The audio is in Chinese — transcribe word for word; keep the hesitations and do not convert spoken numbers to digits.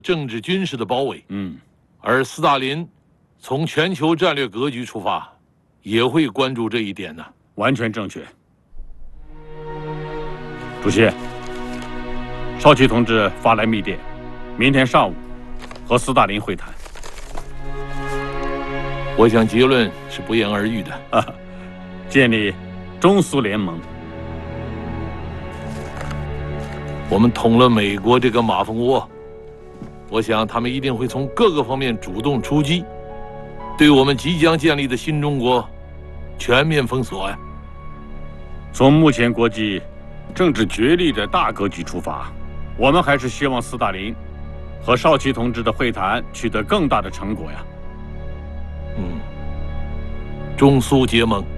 政治军事的包围。 嗯， 而斯大林从全球战略格局出发，也会关注这一点呢。 完全正确。主席，少奇同志发来密电，明天上午和斯大林会谈。 我想结论是不言而喻的。 啊，建立中苏联盟。 我们捅了美国这个马蜂窝，我想他们一定会从各个方面主动出击，对我们即将建立的新中国全面封锁呀。 从目前国际政治角力的大格局出发，我们还是希望斯大林和少奇同志的会谈取得更大的成果呀。 嗯，中苏结盟。